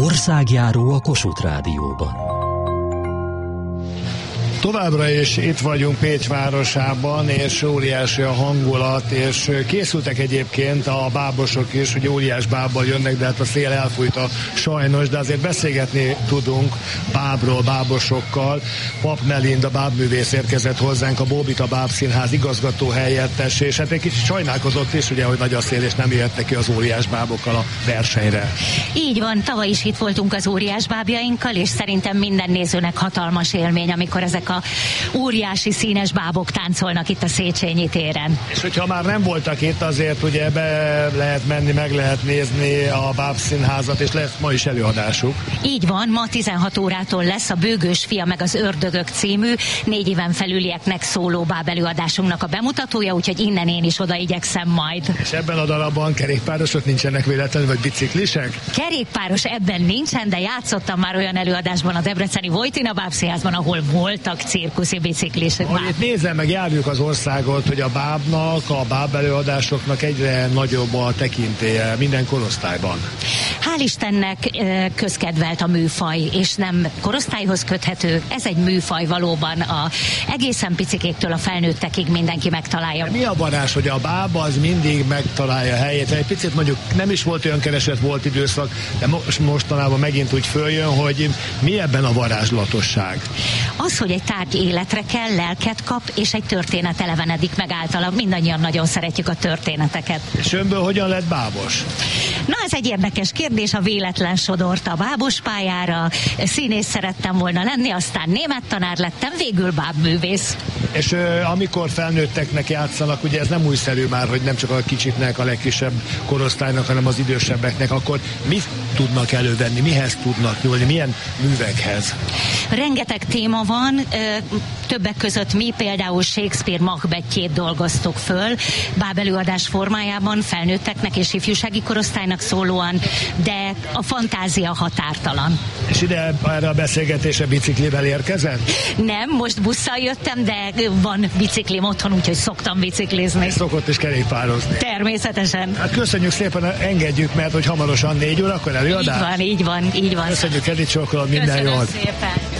Országjáró a Kossuth Rádióban. Továbbra is itt vagyunk Pécs városában, és óriási a hangulat, és készültek egyébként a bábosok is, hogy óriás bábbal jönnek, de hát a szél elfújta sajnos, de azért beszélgetni tudunk bábról, bábosokkal. Pap Melinda bábművész érkezett hozzánk, a Bóbita Bábszínház igazgató helyettes, és hát egy kicsit sajnálkozott is, ugye, hogy nagy a szél, és nem jöhettek ki az óriás bábokkal a versenyre. Így van, tavaly is itt voltunk az óriás bábjainkkal, és szerintem minden nézőnek hatalmas élmény, amikor ezek a óriási színes bábok táncolnak itt a Széchenyi téren. És hogyha már nem voltak itt, azért ugye be lehet menni, meg lehet nézni a Bábszínházat, és lesz ma is előadásuk. Így van, ma 16 órától lesz a Bőgős fia meg az ördögök című 4 éven felülieknek szóló báb előadásunknak a bemutatója, úgyhogy innen én is oda igyekszem majd. És ebben a darabban kerékpárosok nincsenek véletlenül, vagy biciklisek? Kerékpáros ebben nincsen, de játszottam már olyan előadásban a debreceni Vojtina Bábszínházban, ahol voltak cirkuszi biciklisek. Itt nézem, meg járjuk az országot, hogy a bábnak, a báb előadásoknak egyre nagyobb a tekintélye minden korosztályban. Hál' Istennek közkedvelt a műfaj, és nem korosztályhoz köthető. Ez egy műfaj valóban, egészen picikéktől a felnőttekig mindenki megtalálja. Mi a varázs, hogy a báb az mindig megtalálja a helyét? Egy picit mondjuk nem is volt olyan keresett, volt időszak, de mostanában megint úgy följön, hogy mi ebben a varázslatosság? Az, hogy egy tárgy életre kell, lelket kap, és egy történet elevenedik meg általában. Mindannyian nagyon szeretjük a történeteket. És önből hogyan lett bábos? Na, ez egy érdekes kérdés, a véletlen sodort a bábos pályára. Színész szerettem volna lenni, aztán német tanár lettem, végül bábművész. És amikor felnőtteknek játszanak, ugye ez nem újszerű már, hogy nem csak a kicsiknek, a legkisebb korosztálynak, hanem az idősebbeknek, akkor mit tudnak elővenni, mihez tudnak nyúlni, milyen művekhez? Rengeteg téma van, többek között mi például Shakespeare Macbethjét dolgoztuk föl, báb előadás formájában felnőtteknek és ifjúsági korosztálynak szólóan, de a fantázia határtalan. És ide erre a beszélgetésre biciklivel érkezett? Nem, most busszal jöttem, de van biciklim otthon, úgyhogy szoktam biciklizni. Szokott is kerékpározni. Természetesen. Hát köszönjük szépen, engedjük, mert hogy hamarosan 4 órakor előadás. Így van. Köszönjük, Edith Csokolom, minden jót. Köszönöm szépen.